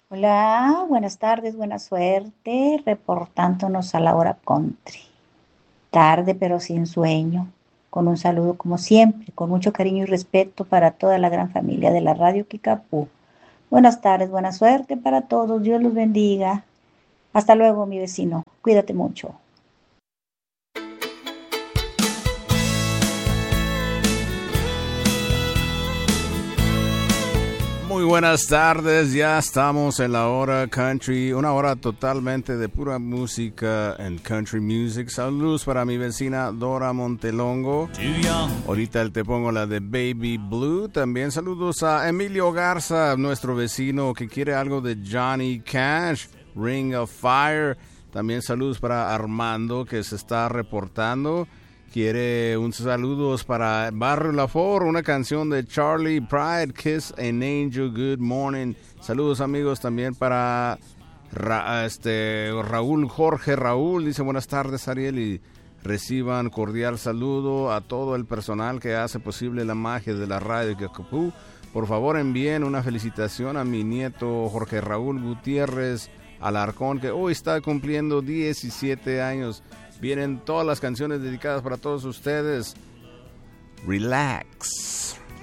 Hola, buenas tardes, buena suerte, reportándonos a la hora country. Tarde pero sin sueño, con un saludo como siempre, con mucho cariño y respeto para toda la gran familia de la Radio Kikapú. Buenas tardes, buena suerte para todos, Dios los bendiga. Hasta luego, mi vecino, cuídate mucho. Muy buenas tardes, ya estamos en la hora country, una hora totalmente de pura música en country music. Saludos para mi vecina Dora Montelongo. Ahorita te pongo la de Baby Blue. También saludos a Emilio Garza, nuestro vecino que quiere algo de Johnny Cash, Ring of Fire. También saludos para Armando que se está reportando. Quiere un saludos para Barrio Lafor, una canción de Charlie Pride, Kiss an Angel, Good Morning. Saludos amigos también para Raúl, Jorge Raúl. Dice buenas tardes Ariel y reciban cordial saludo a todo el personal que hace posible la magia de la radio Kikapú. Por favor envíen una felicitación a mi nieto Jorge Raúl Gutiérrez Alarcón, que hoy está cumpliendo 17 años. Vienen todas las canciones dedicadas para todos ustedes. Relax.